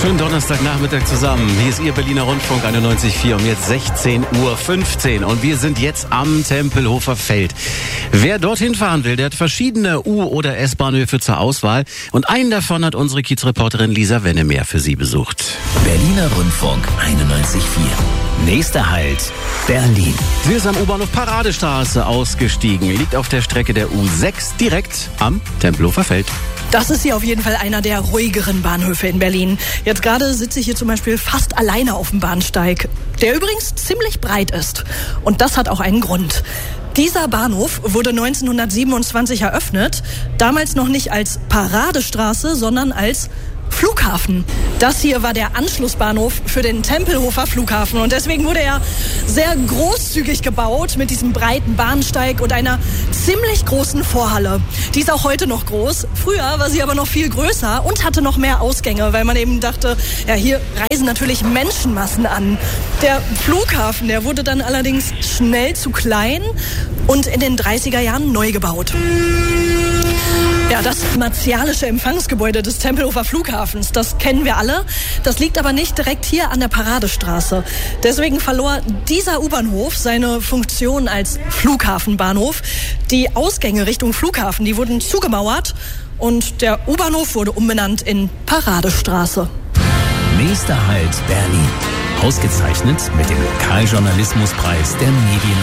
Schönen Donnerstagnachmittag zusammen. Hier ist Ihr Berliner Rundfunk 91.4 um jetzt 16:15 Uhr. Und wir sind jetzt am Tempelhofer Feld. Wer dorthin fahren will, der hat verschiedene U- oder S-Bahnhöfe zur Auswahl. Und einen davon hat unsere Kiezreporterin Lisa Wennemeer für Sie besucht. Berliner Rundfunk 91.4. Nächster Halt, Berlin. Sie ist am U-Bahnhof Paradestraße ausgestiegen. Liegt auf der Strecke der U6 direkt am Tempelhofer Feld. Das ist hier auf jeden Fall einer der ruhigeren Bahnhöfe in Berlin. Jetzt gerade sitze ich hier zum Beispiel fast alleine auf dem Bahnsteig, der übrigens ziemlich breit ist. Und das hat auch einen Grund. Dieser Bahnhof wurde 1927 eröffnet, damals noch nicht als Paradestraße, sondern als Flughafen. Das hier war der Anschlussbahnhof für den Tempelhofer Flughafen und deswegen wurde er sehr großzügig gebaut mit diesem breiten Bahnsteig und einer ziemlich großen Vorhalle. Die ist auch heute noch groß. Früher war sie aber noch viel größer und hatte noch mehr Ausgänge, weil man eben dachte, ja, hier reisen natürlich Menschenmassen an. Der Flughafen, der wurde dann allerdings schnell zu klein und in den 30er Jahren neu gebaut. Ja, das martialische Empfangsgebäude des Tempelhofer Flughafens, das kennen wir alle. Das liegt aber nicht direkt hier an der Paradestraße. Deswegen verlor dieser U-Bahnhof seine Funktion als Flughafenbahnhof. Die Ausgänge Richtung Flughafen, die wurden zugemauert und der U-Bahnhof wurde umbenannt in Paradestraße. Nächster Halt, Berlin. Ausgezeichnet mit dem Lokaljournalismuspreis der Medien